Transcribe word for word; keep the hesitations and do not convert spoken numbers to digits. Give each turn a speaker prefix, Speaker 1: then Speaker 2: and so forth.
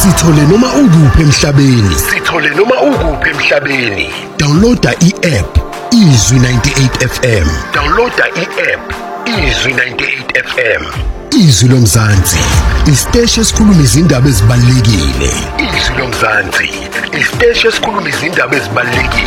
Speaker 1: Sithole noma ukuphi emhlabeni.
Speaker 2: Sithole noma ukuphi emhlabeni.
Speaker 1: Downloada i-app Izwi ninety-eight F M.
Speaker 2: Downloada i-app Izwi ninety-eight F M.
Speaker 1: Izwi lomzansi, isiteshi esikhuluma izindaba ezibalulekile.
Speaker 2: Izwi lomzansi, isiteshi esikhuluma izindaba ezibalulekile.